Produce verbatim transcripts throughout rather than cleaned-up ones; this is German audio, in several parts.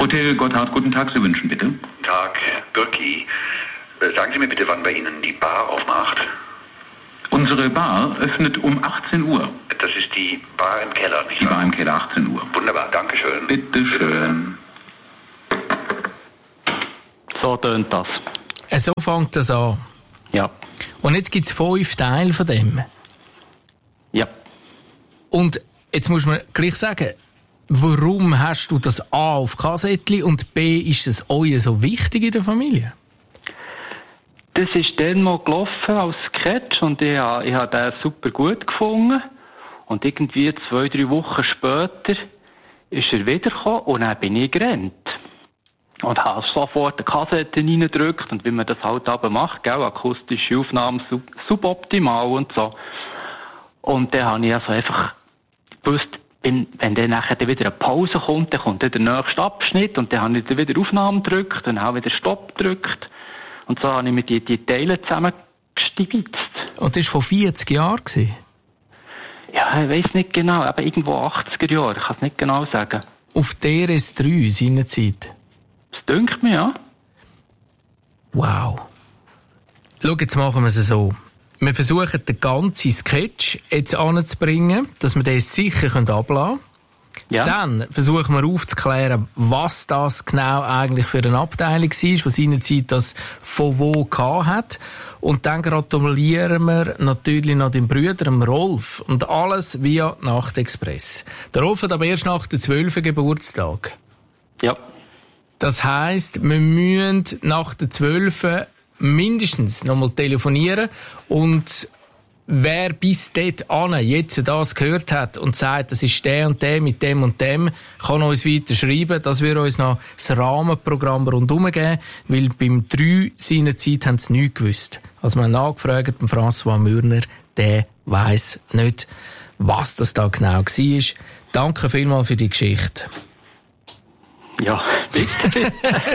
Hotel Gotthard, guten Tag, Sie wünschen bitte. Guten Tag, Birki. Sagen Sie mir bitte, wann bei Ihnen die Bar aufmacht. Unsere Bar öffnet um achtzehn Uhr. Das ist die Bar im Keller, nicht Die wahr? Bar im Keller, achtzehn Uhr. Wunderbar, danke schön. Bitte schön. So tönt das. So fängt das an. Ja. Und jetzt gibt es fünf Teile von dem. Ja. Und jetzt muss man gleich sagen, warum hast du das A auf Kassettli und B, ist es euch so wichtig in der Familie? Das ist dann mal gelaufen als Sketch und ich habe, ich habe den super gut gefunden. Und irgendwie zwei, drei Wochen später ist er wiedergekommen und dann bin ich gerannt. Und habe sofort eine Kassette reingedrückt und wie man das halt aber macht, gell, akustische Aufnahmen sub, suboptimal und so. Und dann habe ich also einfach gewusst, wenn, wenn dann nachher wieder eine Pause kommt, dann kommt dann der nächste Abschnitt und dann habe ich dann wieder Aufnahmen gedrückt und habe wieder Stopp gedrückt. Und so habe ich mir die, die Teile zusammengestibitzt. Und das war vor vierzig Jahren? Ja, ich weiss nicht genau, aber irgendwo achtziger Jahre, ich kann es nicht genau sagen. Auf D R S drei seinerzeit? Das dünkt mir, ja. Wow. Schau, jetzt machen wir es so. Wir versuchen, den ganzen Sketch jetzt anzubringen, dass wir den sicher ablassen können. Ja. Dann versuchen wir aufzuklären, was das genau eigentlich für eine Abteilung war, was seinerzeit das von wo gehabt hat. Und dann gratulieren wir natürlich noch dem Bruder, dem Rolf. Und alles via Nachtexpress. Der Rolf hat aber erst nach dem zwölften Geburtstag. Ja. Das heisst, wir müssen nach dem zwölften mindestens nochmal telefonieren und wer bis dort an jetzt das gehört hat und sagt, das ist der und der mit dem und dem, kann uns weiter schreiben, dass wir uns noch das Rahmenprogramm rundherum geben, weil beim drei seiner Zeit haben sie nichts gewusst. Als wir nachgefragt haben, François Mürner, der weiss nicht, was das da genau war. Danke vielmals für die Geschichte. Ja, bitte.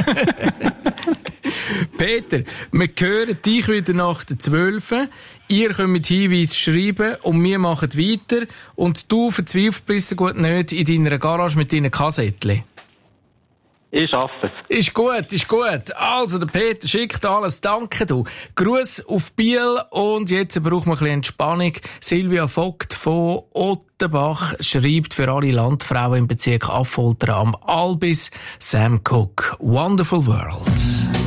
Peter, wir hören dich wieder nach der zwölften. Ihr könnt mit Hinweis schreiben und wir machen weiter. Und du verzweifelst bis gut nicht in deiner Garage mit deinen Kassettchen. Ich schaffe es. Ist gut, ist gut. Also, der Peter schickt alles. Danke, du. Gruß auf Biel. Und jetzt brauchen wir ein bisschen Entspannung. Silvia Vogt von Ottenbach schreibt für alle Landfrauen im Bezirk Affoltern am Albis. Sam Cooke. Wonderful World.